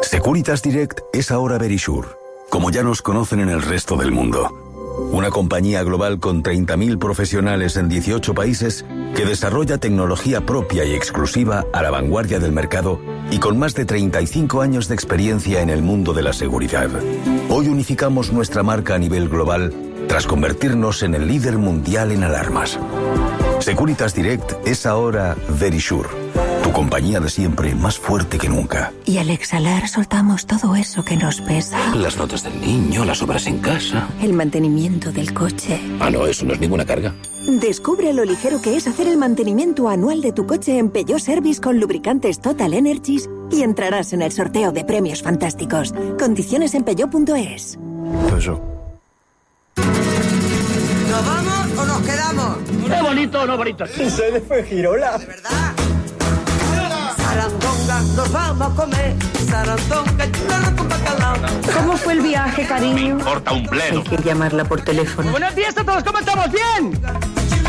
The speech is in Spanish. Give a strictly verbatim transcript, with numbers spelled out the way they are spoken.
Securitas Direct es ahora Verisure, como ya nos conocen en el resto del mundo. Una compañía global con treinta mil profesionales en dieciocho países que desarrolla tecnología propia y exclusiva a la vanguardia del mercado y con más de treinta y cinco años de experiencia en el mundo de la seguridad. Hoy unificamos nuestra marca a nivel global tras convertirnos en el líder mundial en alarmas. Securitas Direct es ahora Verisure, tu compañía de siempre más fuerte que nunca. Y al exhalar soltamos todo eso que nos pesa. Las notas del niño, las obras en casa. El mantenimiento del coche. Ah, no, eso no es ninguna carga. Descubre lo ligero que es hacer el mantenimiento anual de tu coche en Peugeot Service con lubricantes Total Energies y entrarás en el sorteo de premios fantásticos. Condiciones en peugeot punto es. Eso. ¿Nos vamos o nos quedamos? ¡Qué bonito o no bonito! Se fue Girola. ¿De verdad? Sarandonga, nos vamos a comer. Sarandonga, chulada con bacalao. ¿Cómo fue el viaje, cariño? Me importa un bledo. Hay que llamarla por teléfono. ¡Buenos días a todos! ¿Cómo estamos? ¡Bien!